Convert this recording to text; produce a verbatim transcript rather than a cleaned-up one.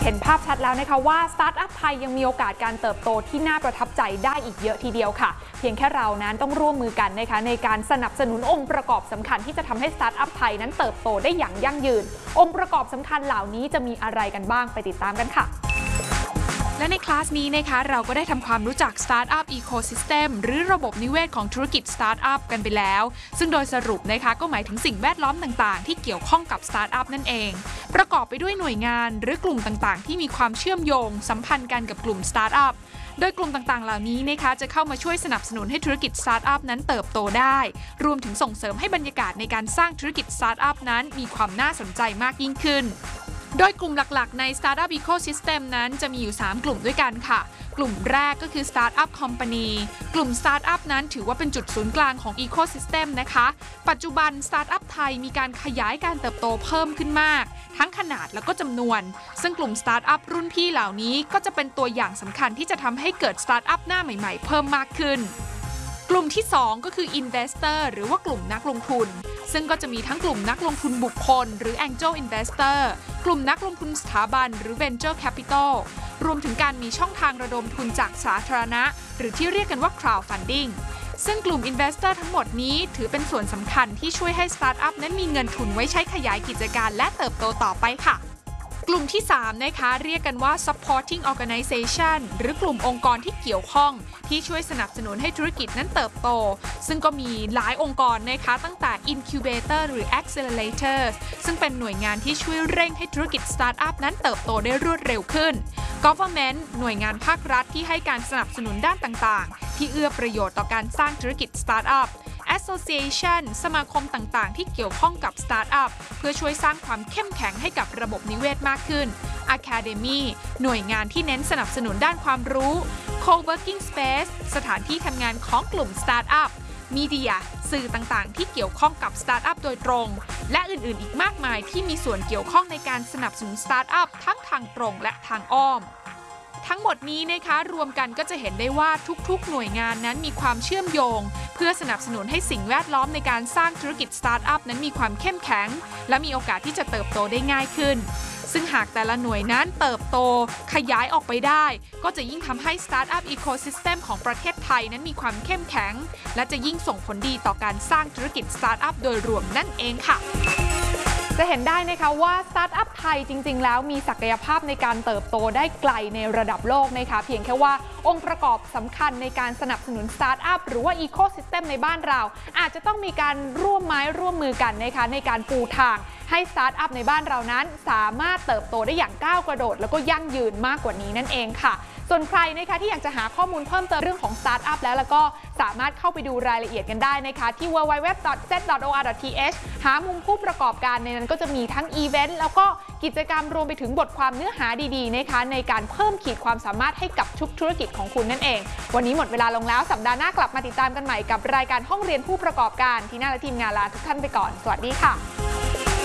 เห็นภาพชัดแล้วนะคะว่าสตาร์ทอัพไทยยังมีโอกาสการเติบโตที่น่าประทับใจได้อีกเยอะทีเดียวค่ะเพียงแค่เรานั้นต้องร่วมมือกันนะคะในการสนับสนุนองค์ประกอบสำคัญที่จะทำให้สตาร์ทอัพไทยนั้นเติบโตได้อย่างยั่งยืนองค์ประกอบสำคัญเหล่านี้จะมีอะไรกันบ้างไปติดตามกันค่ะและในคลาสนี้นะคะเราก็ได้ทำความรู้จัก Startup Ecosystem หรือระบบนิเวศของธุรกิจ Startup กันไปแล้วซึ่งโดยสรุปนะคะก็หมายถึงสิ่งแวดล้อมต่างๆที่เกี่ยวข้องกับ Startup นั่นเองประกอบไปด้วยหน่วยงานหรือกลุ่มต่างๆที่มีความเชื่อมโยงสัมพันธ์กันกับกลุ่ม Startup โดยกลุ่มต่างๆเหล่านี้นะคะจะเข้ามาช่วยสนับสนุนให้ธุรกิจ Startup นั้นเติบโตได้รวมถึงส่งเสริมให้บรรยากาศในการสร้างธุรกิจ Startup นั้นมีความน่าสนใจมากยิ่งขึ้นโดยกลุ่มหลักๆใน Startup Ecosystem นั้นจะมีอยู่ สาม กลุ่มด้วยกันค่ะกลุ่มแรกก็คือ Startup Company กลุ่ม Startup นั้นถือว่าเป็นจุดศูนย์กลางของ Ecosystem นะคะปัจจุบัน Startup ไทยมีการขยายการเติบโตเพิ่มขึ้นมากทั้งขนาดแล้วก็จำนวนซึ่งกลุ่ม Startup รุ่นพี่เหล่านี้ก็จะเป็นตัวอย่างสำคัญที่จะทำให้เกิด Startup หน้าใหม่ๆเพิ่มมากขึ้นกลุ่มที่ สอง ก็คือ Investor หรือว่ากลุ่มนักลงทุนซึ่งก็จะมีทั้งกลุ่มนักลงทุนบุคคลหรือ Angel Investor กลุ่มนักลงทุนสถาบันหรือ Venture Capital รวมถึงการมีช่องทางระดมทุนจากสาธารณะหรือที่เรียกกันว่า Crowdfunding ซึ่งกลุ่ม Investor ทั้งหมดนี้ถือเป็นส่วนสำคัญที่ช่วยให้ Startup นั้นมีเงินทุนไว้ใช้ขยายกิจการและเติบโตต่อไปค่ะกลุ่มที่ สาม นะคะเรียกกันว่า supporting organization หรือกลุ่มองค์กรที่เกี่ยวข้องที่ช่วยสนับสนุนให้ธุรกิจนั้นเติบโตซึ่งก็มีหลายองค์กรนะคะตั้งแต่ incubator หรือ accelerator ซึ่งเป็นหน่วยงานที่ช่วยเร่งให้ธุรกิจ startup นั้นเติบโตได้รวดเร็วขึ้น government หน่วยงานภาครัฐที่ให้การสนับสนุนด้านต่างๆที่เอื้อประโยชน์ต่อการสร้างธุรกิจ startup Association สมาคมต่างๆที่เกี่ยวข้องกับ Startup เพื่อช่วยสร้างความเข้มแข็งให้กับระบบนิเวศมากขึ้น Academy หน่วยงานที่เน้นสนับสนุนด้านความรู้ Co-working Space สถานที่ทำงานของกลุ่ม Startup Media สื่อต่างๆที่เกี่ยวข้องกับ Startup โดยตรงและอื่นๆอีกมากมายที่มีส่วนเกี่ยวข้องในการสนับสนุน Startup ทั้งทางตรงและทางอ้อมทั้งหมดนี้นะคะรวมกันก็จะเห็นได้ว่าทุกๆหน่วยงานนั้นมีความเชื่อมโยงเพื่อสนับสนุนให้สิ่งแวดล้อมในการสร้างธุรกิจสตาร์ทอัพนั้นมีความเข้มแข็งและมีโอกาสที่จะเติบโตได้ง่ายขึ้นซึ่งหากแต่ละหน่วยนั้นเติบโตขยายออกไปได้ก็จะยิ่งทำให้สตาร์ทอัพอีโคซิสเต็มของประเทศไทยนั้นมีความเข้มแข็งและจะยิ่งส่งผลดีต่อการสร้างธุรกิจสตาร์ทอัพโดยรวมนั่นเองค่ะจะเห็นได้นะคะว่าสตาร์ทอัพไทยจริงๆแล้วมีศักยภาพในการเติบโตได้ไกลในระดับโลกนะคะเพียงแค่ว่าองค์ประกอบสำคัญในการสนับสนุนสตาร์ทอัพหรือว่าอีโคซิสเต็มในบ้านเราอาจจะต้องมีการร่วมไม้ร่วมมือกันนะคะในการปูทางให้สตาร์ทอัพในบ้านเรานั้นสามารถเติบโตได้อย่างก้าวกระโดดแล้วก็ยั่งยืนมากกว่านี้นั่นเองค่ะส่วนใครนะคะที่อยากจะหาข้อมูลเพิ่มเติมเรื่องของสตาร์ทอัพแล้วแล้วก็สามารถเข้าไปดูรายละเอียดกันได้นะคะที่ ดับเบิลยู ดับเบิลยู ดับเบิลยู ดอท เซด ดอท โอ อาร์ ดอท ที เอช หามุมผู้ประกอบการในนั้นก็จะมีทั้งอีเวนต์แล้วก็กิจกรรมรวมไปถึงบทความเนื้อหาดีๆนะคะในการเพิ่มขีดความสามารถให้กับทุกธุรกิจของคุณนั่นเองวันนี้หมดเวลาลงแล้วสัปดาห์หน้ากลับมาติดตามกันใหม่กับรายการห้องเรียนผู้ประกอบการที่น่าและทีมงานลาทุกท่านไปก่อนสวัสดีค่ะ